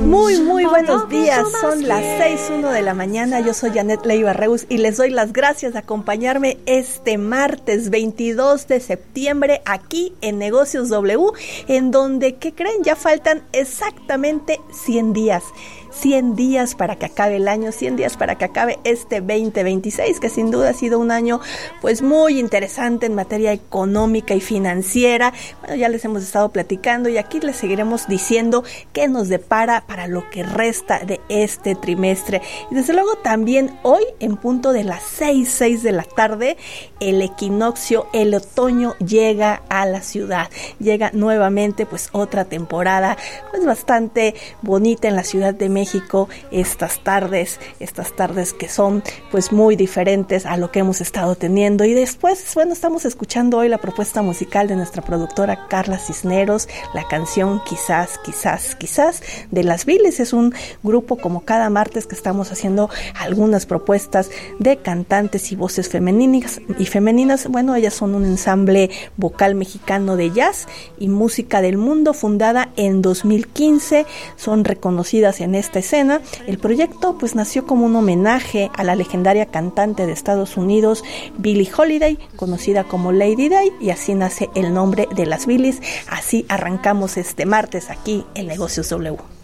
Muy buenos días, son las 6:01 de la mañana, yo soy Janet Leiva Reus y les doy las gracias de acompañarme este martes 22 de septiembre aquí en Negocios W, en donde, ¿qué creen? Ya faltan exactamente 100 días. 100 días para que acabe el año, 100 días para que acabe este 2026, que sin duda ha sido un año pues muy interesante en materia económica y financiera. Bueno, ya les hemos estado platicando y aquí les seguiremos diciendo qué nos depara para lo que resta de este trimestre. Y desde luego también hoy, en punto de las 6 de la tarde, el equinoccio, el otoño llega a la ciudad. Llega nuevamente pues otra temporada pues bastante bonita en la Ciudad de México, estas tardes que son pues muy diferentes a lo que hemos estado teniendo. Y después, bueno, estamos escuchando hoy la propuesta musical de nuestra productora Carla Cisneros, la canción Quizás de Las Viles. Es un grupo, como cada martes, que estamos haciendo algunas propuestas de cantantes y voces femeninas. Bueno, ellas son un ensamble vocal mexicano de jazz y música del mundo, fundada en 2015, son reconocidas en esta escena. El proyecto pues nació como un homenaje a la legendaria cantante de Estados Unidos Billie Holiday, conocida como Lady Day, y así nace el nombre de Las Billys. Así arrancamos este martes aquí en Negocios W.